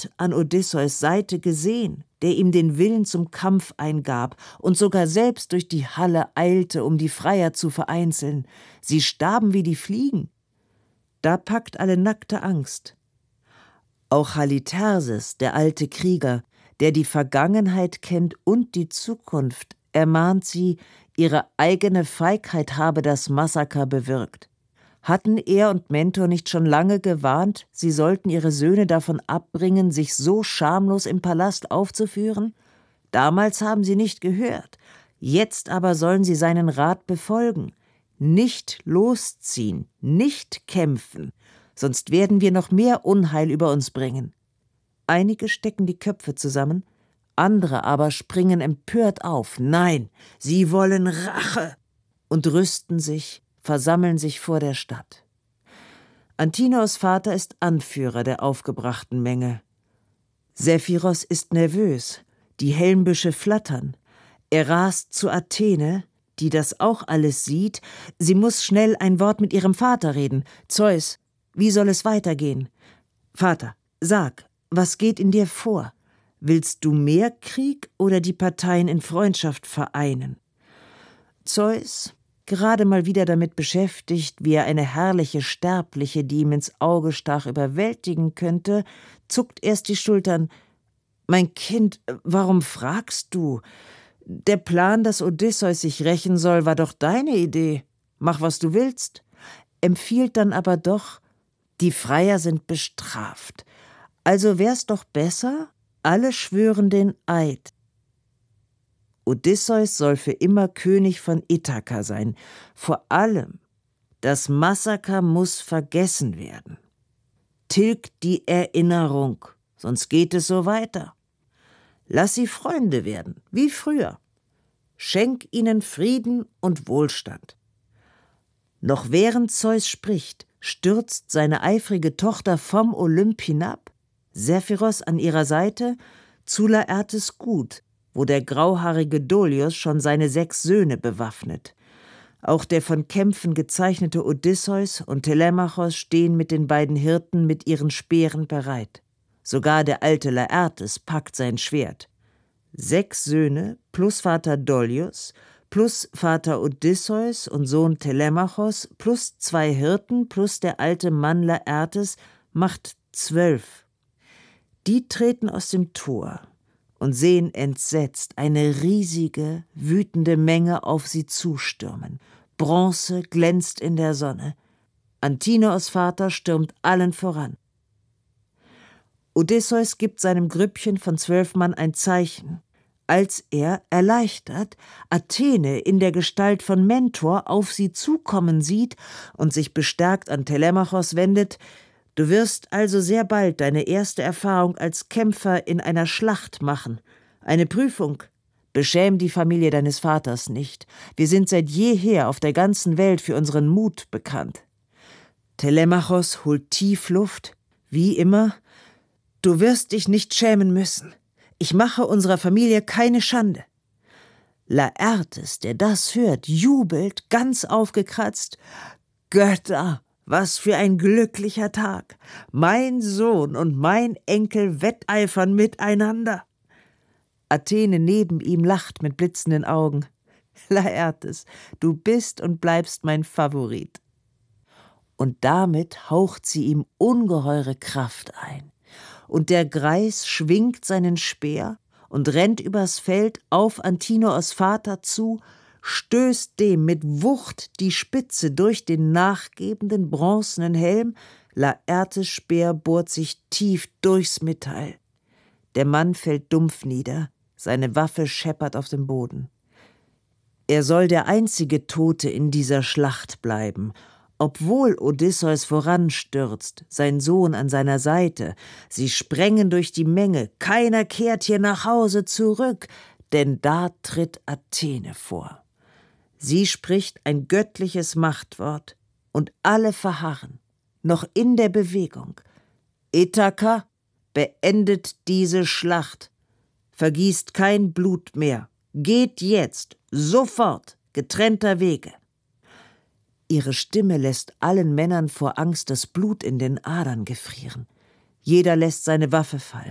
Gott an Odysseus Seite gesehen, der ihm den Willen zum Kampf eingab und sogar selbst durch die Halle eilte, um die Freier zu vereinzeln. Sie starben wie die Fliegen. Da packt alle nackte Angst. Auch Halitherses, der alte Krieger, der die Vergangenheit kennt und die Zukunft, ermahnt sie, ihre eigene Feigheit habe das Massaker bewirkt. Hatten er und Mentor nicht schon lange gewarnt, sie sollten ihre Söhne davon abbringen, sich so schamlos im Palast aufzuführen? Damals haben sie nicht gehört, jetzt aber sollen sie seinen Rat befolgen. Nicht losziehen, nicht kämpfen, sonst werden wir noch mehr Unheil über uns bringen. Einige stecken die Köpfe zusammen, andere aber springen empört auf. Nein, sie wollen Rache und rüsten sich, versammeln sich vor der Stadt. Antinoos Vater ist Anführer der aufgebrachten Menge. Sephiros ist nervös, die Helmbüsche flattern. Er rast zu Athene, die das auch alles sieht. Sie muss schnell ein Wort mit ihrem Vater reden. Zeus, wie soll es weitergehen? Vater, sag, was geht in dir vor? Willst du mehr Krieg oder die Parteien in Freundschaft vereinen? Zeus, gerade mal wieder damit beschäftigt, wie er eine herrliche Sterbliche, die ihm ins Auge stach, überwältigen könnte, zuckt erst die Schultern. »Mein Kind, warum fragst du? Der Plan, dass Odysseus sich rächen soll, war doch deine Idee. Mach, was du willst.« Empfiehlt dann aber doch, die Freier sind bestraft. Also wär's doch besser, alle schwören den Eid. Odysseus soll für immer König von Ithaka sein. Vor allem, das Massaker muss vergessen werden. Tilgt die Erinnerung, sonst geht es so weiter. Lass sie Freunde werden, wie früher. Schenk ihnen Frieden und Wohlstand. Noch während Zeus spricht, stürzt seine eifrige Tochter vom Olymp hinab, Sephiros an ihrer Seite, zu Laertes Gut, wo der grauhaarige Dolios schon seine 6 Söhne bewaffnet. Auch der von Kämpfen gezeichnete Odysseus und Telemachos stehen mit den beiden Hirten mit ihren Speeren bereit. Sogar der alte Laertes packt sein Schwert. 6 Söhne plus Vater Dolios, plus Vater Odysseus und Sohn Telemachos, plus 2 Hirten, plus der alte Mann Laertes macht 12. Die treten aus dem Tor und sehen entsetzt eine riesige, wütende Menge auf sie zustürmen. Bronze glänzt in der Sonne. Antinoos Vater stürmt allen voran. Odysseus gibt seinem Grüppchen von 12 Mann ein Zeichen, als er, erleichtert, Athene in der Gestalt von Mentor auf sie zukommen sieht und sich bestärkt an Telemachos wendet: »Du wirst also sehr bald deine erste Erfahrung als Kämpfer in einer Schlacht machen. Eine Prüfung. Beschäm die Familie deines Vaters nicht. Wir sind seit jeher auf der ganzen Welt für unseren Mut bekannt.« Telemachos holt tief Luft, wie immer. »Du wirst dich nicht schämen müssen. Ich mache unserer Familie keine Schande.« Laertes, der das hört, jubelt, ganz aufgekratzt. »Götter! Was für ein glücklicher Tag! Mein Sohn und mein Enkel wetteifern miteinander!« Athene neben ihm lacht mit blitzenden Augen. »Laertes, du bist und bleibst mein Favorit.« Und damit haucht sie ihm ungeheure Kraft ein. Und der Greis schwingt seinen Speer und rennt übers Feld auf Antinoos Vater zu, stößt dem mit Wucht die Spitze durch den nachgebenden bronzenen Helm. Laertes Speer bohrt sich tief durchs Metall. Der Mann fällt dumpf nieder, seine Waffe scheppert auf dem Boden. Er soll der einzige Tote in dieser Schlacht bleiben, obwohl Odysseus voranstürzt, sein Sohn an seiner Seite. Sie sprengen durch die Menge, keiner kehrt hier nach Hause zurück, denn da tritt Athene vor. Sie spricht ein göttliches Machtwort, und alle verharren, noch in der Bewegung. Ithaka, beendet diese Schlacht, vergießt kein Blut mehr, geht jetzt, sofort, getrennter Wege. Ihre Stimme lässt allen Männern vor Angst das Blut in den Adern gefrieren. Jeder lässt seine Waffe fallen.